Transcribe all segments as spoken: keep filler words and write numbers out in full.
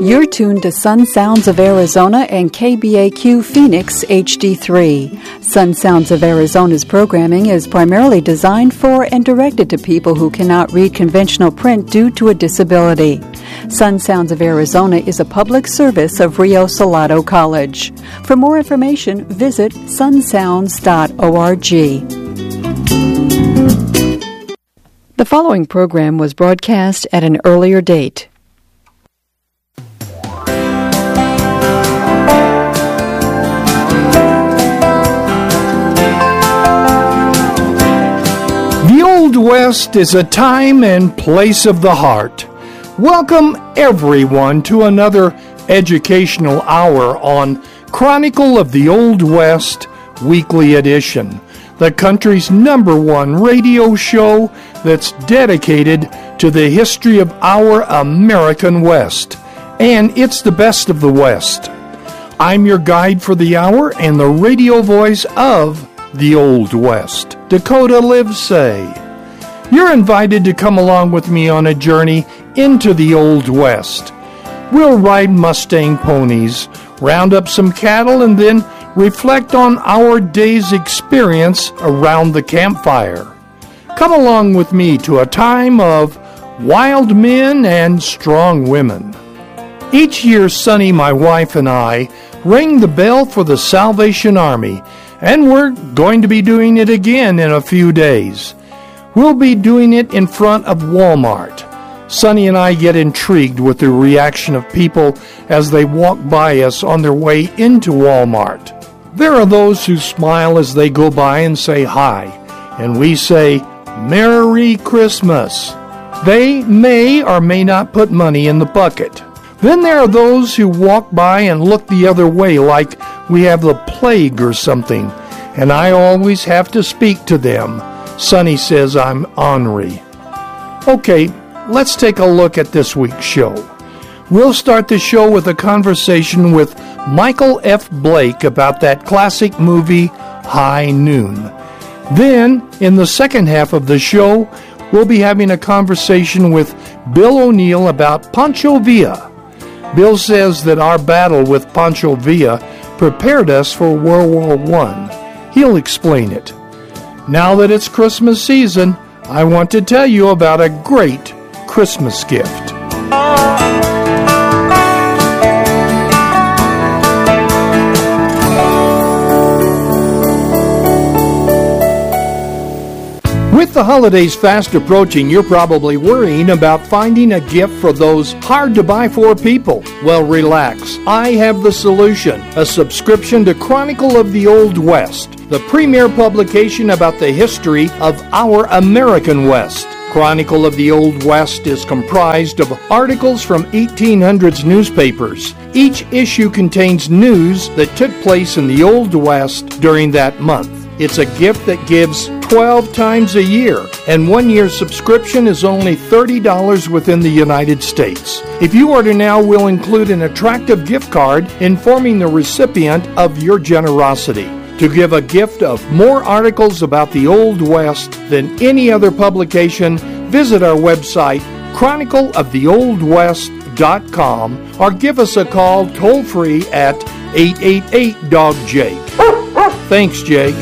You're tuned to Sun Sounds of Arizona and K B A Q Phoenix H D three. Sun Sounds of Arizona's programming is primarily designed for and directed to people who cannot read conventional print due to a disability. Sun Sounds of Arizona is a public service of Rio Salado College. For more information, visit sun sounds dot org. The following program was broadcast at an earlier date. The Old West is a time and place of the heart. Welcome everyone to another educational hour on Chronicle of the Old West Weekly Edition, the country's number one radio show that's dedicated to the history of our American West. And it's the best of the West. I'm your guide for the hour and the radio voice of the Old West, Dakota Livesay. You're invited to come along with me on a journey into the Old West. We'll ride Mustang ponies, round up some cattle, and then reflect on our day's experience around the campfire. Come along with me to a time of wild men and strong women. Each year, Sunny, my wife, and I ring the bell for the Salvation Army, and we're going to be doing it again in a few days. We'll be doing it in front of Walmart. Sunny and I get intrigued with the reaction of people as they walk by us on their way into Walmart. There are those who smile as they go by and say hi, and we say, Merry Christmas. They may or may not put money in the bucket. Then there are those who walk by and look the other way like we have the plague or something, and I always have to speak to them. Sunny says I'm ornery. Okay, let's take a look at this week's show. We'll start the show with a conversation with Michael F. Blake about that classic movie, High Noon. Then, in the second half of the show, we'll be having a conversation with Bill O'Neill about Pancho Villa. Bill says that our battle with Pancho Villa prepared us for World War One. He'll explain it. Now that it's Christmas season, I want to tell you about a great Christmas gift. With the holidays fast approaching, you're probably worrying about finding a gift for those hard-to-buy-for people. Well, relax. I have the solution. A subscription to Chronicle of the Old West, the premier publication about the history of our American West. Chronicle of the Old West is comprised of articles from eighteen hundreds newspapers. Each issue contains news that took place in the Old West during that month. It's a gift that gives twelve times a year, and one year subscription is only thirty dollars within the United States. If you order now, we'll include an attractive gift card informing the recipient of your generosity. To give a gift of more articles about the Old West than any other publication, visit our website, chronicle of the old west dot com, or give us a call toll-free at eight eight eight, D O G, Jake. Thanks, Jake.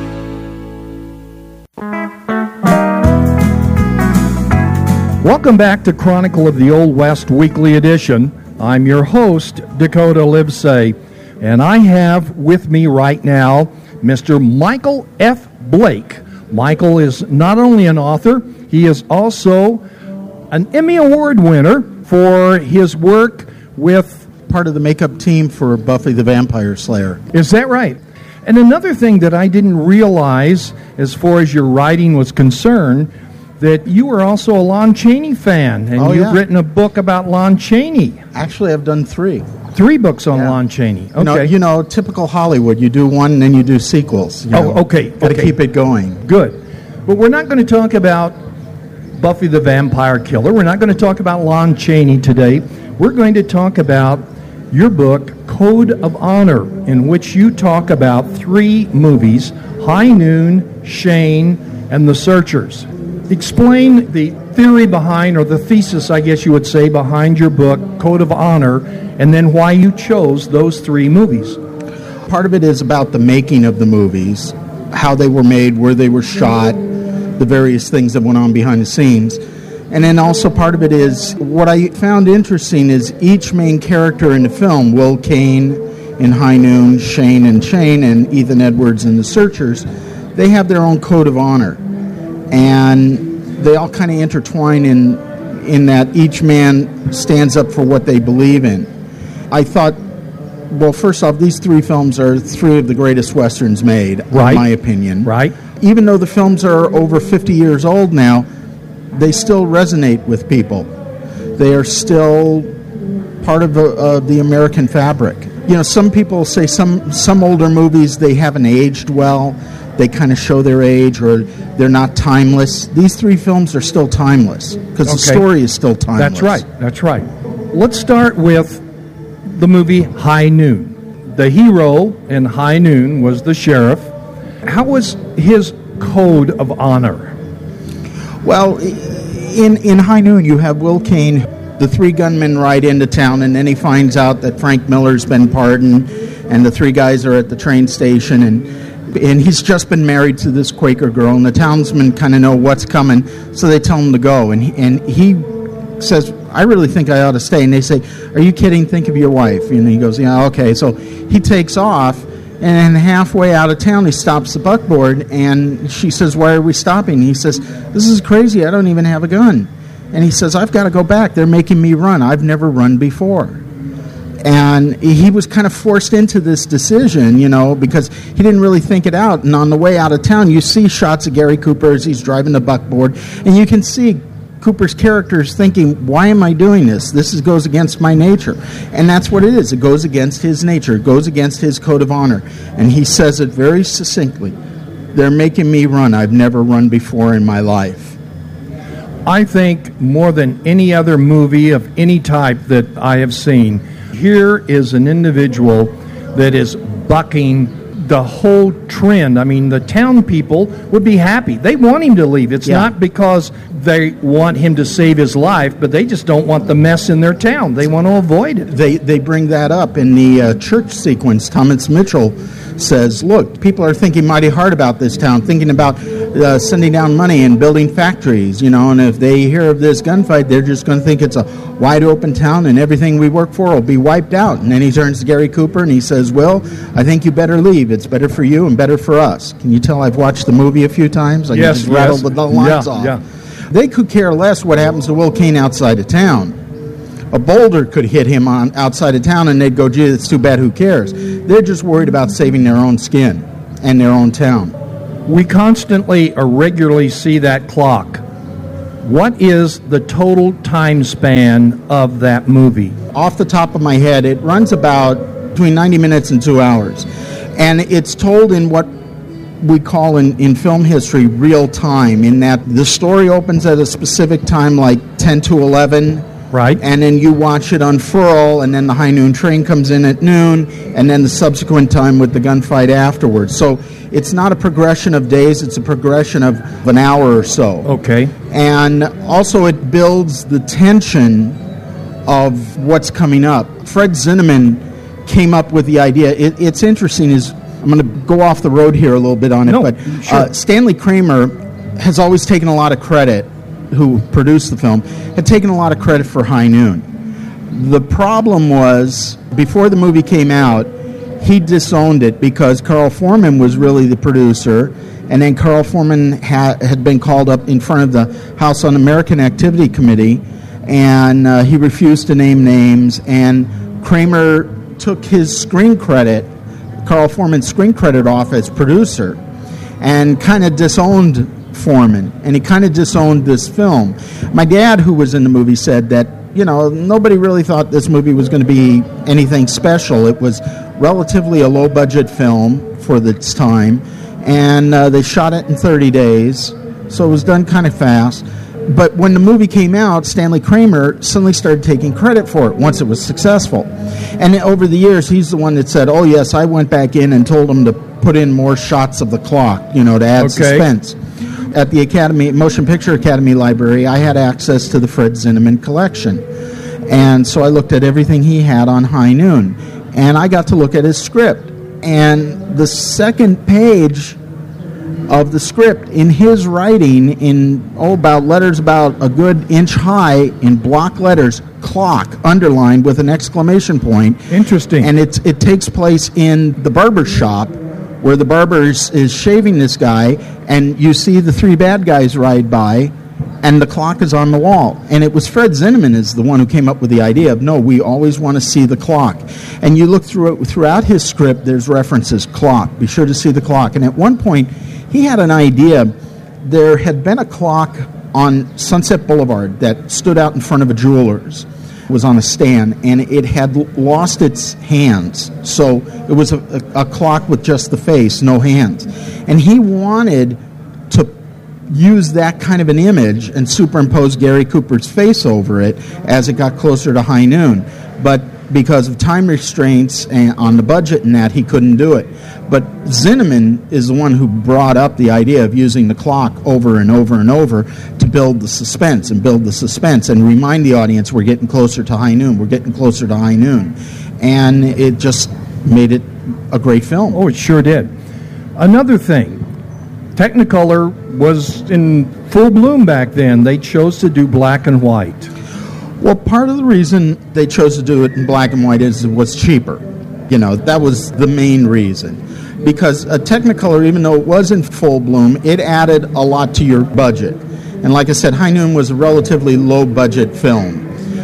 Welcome back to Chronicle of the Old West Weekly Edition. I'm your host, Dakota Livesay, and I have with me right now Mister Michael F. Blake. Michael is not only an author, he is also an Emmy Award winner for his work with part of the makeup team for Buffy the Vampire Slayer. Is that right? And another thing that I didn't realize as far as your writing was concerned, that you were also a Lon Chaney fan, and oh, you've yeah. written a book about Lon Chaney. Actually, I've done three. Three books on yeah. Lon Chaney. Okay. You know, you know, typical Hollywood. You do one, and then you do sequels. You oh, know. okay. Got to okay. keep it going. Good. But we're not going to talk about Buffy the Vampire Killer. We're not going to talk about Lon Chaney today. We're going to talk about your book, Code of Honor, in which you talk about three movies, High Noon, Shane, and The Searchers. Explain the theory behind, or the thesis, I guess you would say, behind your book, Code of Honor, and then why you chose those three movies? Part of it is about the making of the movies, how they were made, where they were shot, the various things that went on behind the scenes. And then also part of it is, what I found interesting is each main character in the film, Will Kane in High Noon, Shane and Shane, and Ethan Edwards in The Searchers, they have their own code of honor. And they all kind of intertwine in in that each man stands up for what they believe in. I thought, well, first off, these three films are three of the greatest Westerns made, right. in my opinion. Right. Even though the films are over fifty years old now, they still resonate with people. They are still part of the, uh, the American fabric. You know, some people say some, some older movies, they haven't aged well. They kind of show their age, or they're not timeless. These three films are still timeless because Okay. the story is still timeless. That's right. That's right. Let's start with the movie High Noon. The hero in High Noon was the sheriff. How was his code of honor? Well, in, in High Noon, you have Will Kane. The three gunmen ride into town, and then he finds out that Frank Miller's been pardoned, and the three guys are at the train station, and and he's just been married to this Quaker girl, and the townsmen kind of know what's coming, so they tell him to go. And he, and he says, I really think I ought to stay. And they say, are you kidding? Think of your wife. And he goes, yeah, okay. So he takes off, and halfway out of town, he stops the buckboard, and she says, why are we stopping? He says, this is crazy. I don't even have a gun. And he says, I've got to go back. They're making me run. I've never run before. And he was kind of forced into this decision, you know, because he didn't really think it out. And on the way out of town, you see shots of Gary Cooper as he's driving the buckboard, and you can see Cooper's characters thinking, why am I doing this? This is, goes against my nature. And that's what it is. It goes against his nature. It goes against his code of honor. And he says it very succinctly. They're making me run. I've never run before in my life. I think more than any other movie of any type that I have seen, here is an individual that is bucking the whole trend. I mean, the town people would be happy. They want him to leave. It's Yeah. not because they want him to save his life, but they just don't want the mess in their town. They want to avoid it. They they bring that up in the uh, church sequence. Thomas Mitchell says, look, people are thinking mighty hard about this town, thinking about uh, sending down money and building factories, you know, and if they hear of this gunfight, they're just going to think it's a wide open town and everything we work for will be wiped out. And then he turns to Gary Cooper and he says, Will, I think you better leave. It's better for you and better for us. Can you tell I've watched the movie a few times? I Yes, can just rattle yes. the lines Yeah, off. yeah. They could care less what happens to Will Kane outside of town. A boulder could hit him on outside of town, and they'd go, gee, it's too bad, who cares? They're just worried about saving their own skin and their own town. We constantly or regularly see that clock. What is the total time span of that movie? Off the top of my head, it runs about between ninety minutes and two hours. And it's told in what we call in, in film history real time, in that the story opens at a specific time, like ten to eleven. Right. And then you watch it unfurl, and then the High Noon train comes in at noon, and then the subsequent time with the gunfight afterwards. So it's not a progression of days, it's a progression of an hour or so. Okay. And also it builds the tension of what's coming up. Fred Zinnemann came up with the idea. It, it's interesting, is I'm going to go off the road here a little bit on it, No, but sure. uh, Stanley Kramer has always taken a lot of credit, who produced the film, had taken a lot of credit for High Noon. The problem was, before the movie came out, he disowned it because Carl Foreman was really the producer, and then Carl Foreman ha- had been called up in front of the House Un-American Activity Committee, and uh, he refused to name names, and Kramer took his screen credit, Carl Foreman's screen credit, off as producer, and kind of disowned Foreman, and he kind of disowned this film. My dad, who was in the movie, said that, you know, nobody really thought this movie was going to be anything special. It was relatively a low-budget film for its time, and uh, they shot it in thirty days, so it was done kind of fast. But when the movie came out, Stanley Kramer suddenly started taking credit for it once it was successful. And over the years, he's the one that said, oh, yes, I went back in and told him to put in more shots of the clock, you know, to add Okay. suspense. at the Academy, Motion Picture Academy Library, I had access to the Fred Zinnemann collection. And so I looked at everything he had on High Noon. And I got to look at his script. And the second page of the script, in his writing, in, oh, about letters about a good inch high, in block letters, clock, underlined with an exclamation point. Interesting. And it's, it takes place in the barber shop, where the barber is, is shaving this guy, and you see the three bad guys ride by, and the clock is on the wall. And it was Fred Zinnemann is the one who came up with the idea of, no, we always want to see the clock. And you look through it, throughout his script, there's references, clock, be sure to see the clock. And at one point, he had an idea. There had been a clock on Sunset Boulevard that stood out in front of a jeweler's. It was on a stand, and it had lost its hands. So it was a, a, a clock with just the face, no hands. And he wanted to use that kind of an image and superimpose Gary Cooper's face over it as it got closer to High Noon. But because of time restraints and on the budget and that, he couldn't do it. But Zinnemann is the one who brought up the idea of using the clock over and over and over to build the suspense and build the suspense and remind the audience we're getting closer to High Noon, we're getting closer to High Noon. And it just made it a great film. Oh, it sure did. Another thing, Technicolor was in full bloom back then. They chose to do black and white. Well, part of the reason they chose to do it in black and white is it was cheaper. You know, that was the main reason. Because a Technicolor, even though it was in full bloom, it added a lot to your budget. And like I said, High Noon was a relatively low-budget film.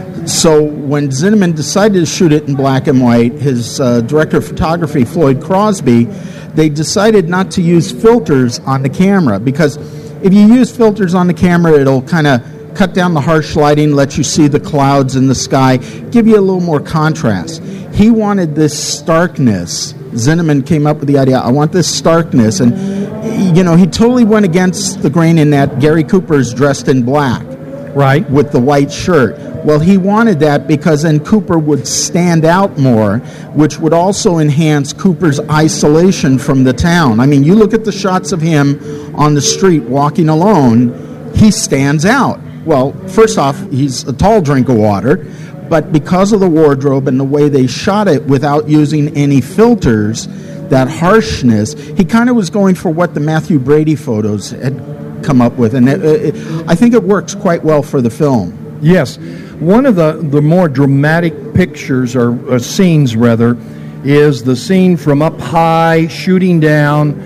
So when Zinnemann decided to shoot it in black and white, his uh, director of photography, Floyd Crosby, they decided not to use filters on the camera. Because if you use filters on the camera, it'll kind of cut down the harsh lighting, let you see the clouds in the sky, give you a little more contrast. He wanted this starkness. Zinnemann came up with the idea, I want this starkness. And, you know, he totally went against the grain in that Gary Cooper's dressed in black. Right. With the white shirt. Well, he wanted that because then Cooper would stand out more, which would also enhance Cooper's isolation from the town. I mean, you look at the shots of him on the street walking alone, he stands out. Well, first off, he's a tall drink of water, but because of the wardrobe and the way they shot it without using any filters, that harshness, he kind of was going for what the Matthew Brady photos had come up with, and it, it, I think it works quite well for the film. Yes. One of the, the more dramatic pictures, or uh, scenes rather, is the scene from up high, shooting down,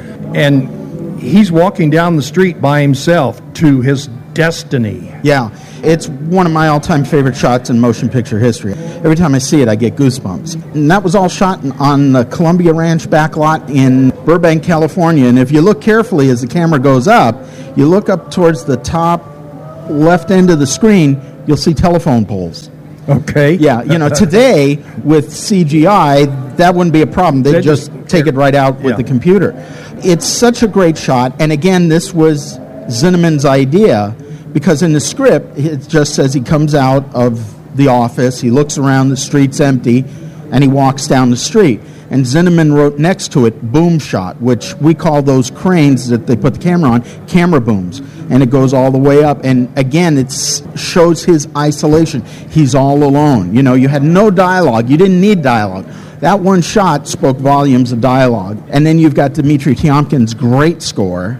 and he's walking down the street by himself to his destiny. Yeah, it's one of my all-time favorite shots in motion picture history. Every time I see it, I get goosebumps. And that was all shot on the Columbia Ranch backlot in Burbank, California. And if you look carefully as the camera goes up, you look up towards the top left end of the screen, you'll see telephone poles. Okay. Yeah, you know, today with C G I, that wouldn't be a problem. They'd just take it right out with yeah. the computer. It's such a great shot. And again, this was Zinnemann's idea, because in the script it just says he comes out of the office, he looks around, the street's empty, and he walks down the street. And Zinnemann wrote next to it, boom shot, which we call those cranes that they put the camera on, camera booms. And it goes all the way up. And again, it shows his isolation. He's all alone. You know, you had no dialogue. You didn't need dialogue. That one shot spoke volumes of dialogue. And then you've got Dmitri Tiomkin's great score.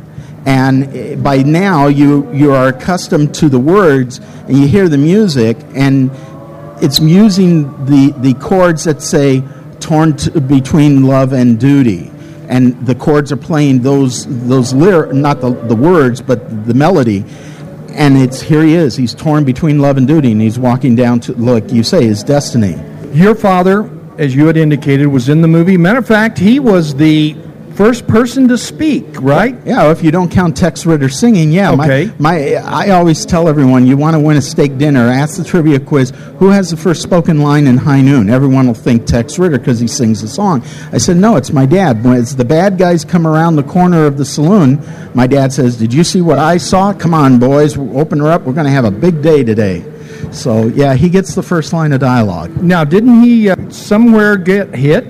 And by now, you, you are accustomed to the words, and you hear the music, and it's using the, the chords that say, torn t- between love and duty. And the chords are playing those, those lyrics, not the, the words, but the melody. And it's, here he is, he's torn between love and duty, and he's walking down to, like you say, his destiny. Your father, as you had indicated, was in the movie. Matter of fact, he was the first person to speak, right? Yeah, if you don't count Tex Ritter singing, yeah. Okay. My, my, I always tell everyone, you want to win a steak dinner, ask the trivia quiz, who has the first spoken line in High Noon? Everyone will think Tex Ritter because he sings the song. I said, no, it's my dad. When as the bad guys come around the corner of the saloon, my dad says, did you see what I saw? Come on, boys, we'll open her up. We're going to have a big day today. So, yeah, he gets the first line of dialogue. Now, didn't he uh, somewhere get hit?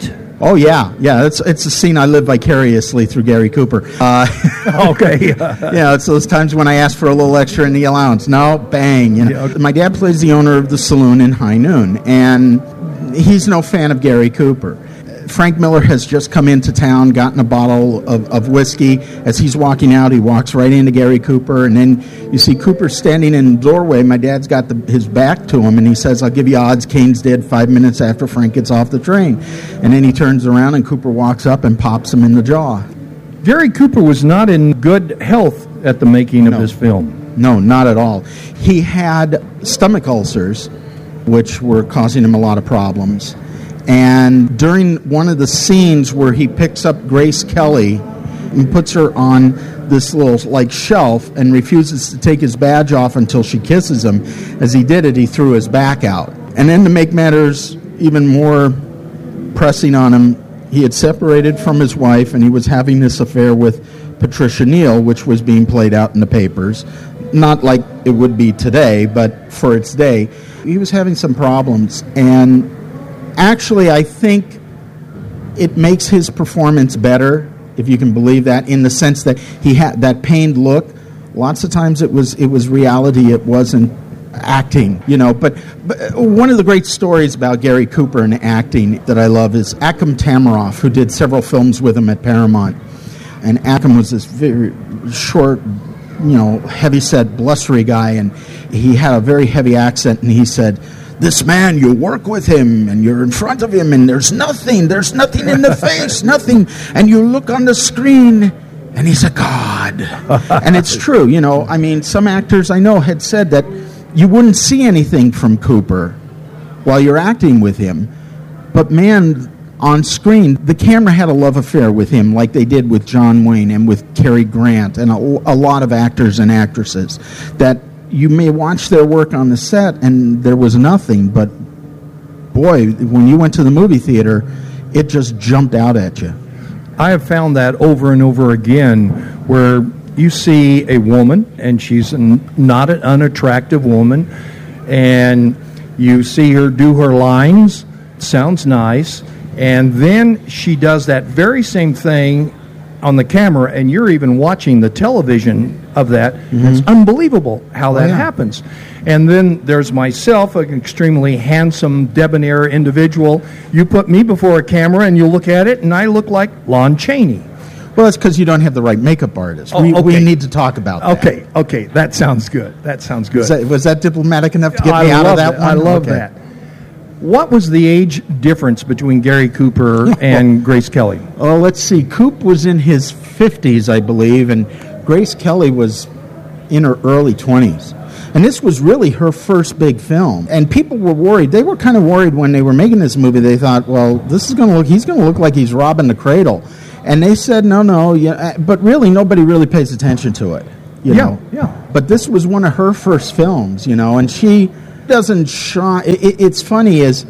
Oh, yeah. Yeah, it's it's a scene I live vicariously through Gary Cooper. Uh, okay. Yeah, it's those times when I ask for a little extra in the allowance. No, bang. You know. Yeah, okay. My dad plays the owner of the saloon in High Noon, and he's no fan of Gary Cooper. Frank Miller has just come into town, gotten a bottle of, of whiskey. As he's walking out, he walks right into Gary Cooper, and then you see Cooper standing in the doorway. My dad's got the, his back to him, and he says, I'll give you odds Kane's dead five minutes after Frank gets off the train. And then he turns around, and Cooper walks up and pops him in the jaw. Gary Cooper was not in good health at the making of no. this film. No, not at all. He had stomach ulcers, which were causing him a lot of problems. And during one of the scenes where he picks up Grace Kelly and puts her on this little like shelf and refuses to take his badge off until she kisses him, as he did it, he threw his back out. And then to make matters even more pressing on him, he had separated from his wife and he was having this affair with Patricia Neal, which was being played out in the papers. Not like it would be today, but for its day. He was having some problems, and actually, I think it makes his performance better, if you can believe that, in the sense that he had that pained look. Lots of times it was it was reality, it wasn't acting, you know. But, but one of the great stories about Gary Cooper and acting that I love is Akim Tamiroff, who did several films with him at Paramount. And Akim was this very short, you know, heavy-set, blustery guy, and he had a very heavy accent, and he said, this man, you work with him, and you're in front of him, and there's nothing, there's nothing in the face, nothing, and you look on the screen, and he's a god. And it's true, you know, I mean, some actors I know had said that you wouldn't see anything from Cooper while you're acting with him, but man, on screen, the camera had a love affair with him, like they did with John Wayne and with Cary Grant, and a, a lot of actors and actresses, that you may watch their work on the set and there was nothing, but boy, when you went to the movie theater, it just jumped out at you. I have found that over and over again, where you see a woman, and she's an, not an unattractive woman, and you see her do her lines, sounds nice, and then she does that very same thing on the camera, and you're even watching the television of that. Mm-hmm. It's unbelievable how that oh, yeah. happens. And then there's myself, an extremely handsome, debonair individual. You put me before a camera, and you look at it, and I look like Lon Chaney. Well, that's because you don't have the right makeup artist. Oh, we, okay. we need to talk about that. Okay, okay, that sounds good. That sounds good. Was that, was that diplomatic enough to get I me out of that it. one? I love okay. that. What was the age difference between Gary Cooper and Grace Kelly? Oh, let's see. Coop was in his fifties, I believe, and Grace Kelly was in her early twenties. And this was really her first big film. And people were worried. They were kind of worried when they were making this movie. They thought, well, this is going to look, he's going to look like he's robbing the cradle. And they said, no, no, yeah, but really nobody really pays attention to it. You yeah, know? yeah. But this was one of her first films, you know, and she doesn't shine. It, it, it's funny is,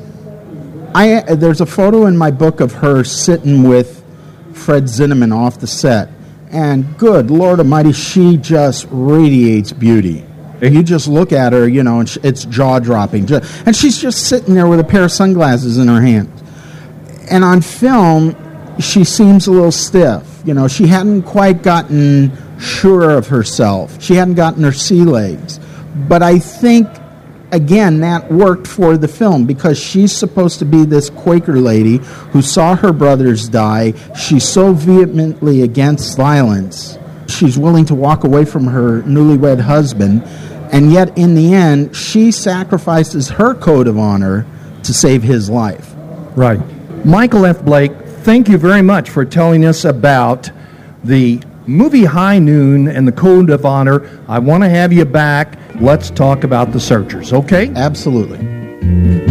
I there's a photo in my book of her sitting with Fred Zinnemann off the set, and good Lord Almighty, she just radiates beauty. You just look at her, you know, and it's jaw-dropping. And she's just sitting there with a pair of sunglasses in her hand. And on film, she seems a little stiff. You know, she hadn't quite gotten sure of herself. She hadn't gotten her sea legs. But I think, again, that worked for the film because she's supposed to be this Quaker lady who saw her brothers die. She's so vehemently against violence. She's willing to walk away from her newlywed husband. And yet, in the end, she sacrifices her code of honor to save his life. Right. Michael F. Blake, thank you very much for telling us about the movie High Noon and the Code of Honor. I want to have you back. Let's talk about The Searchers, okay? Absolutely.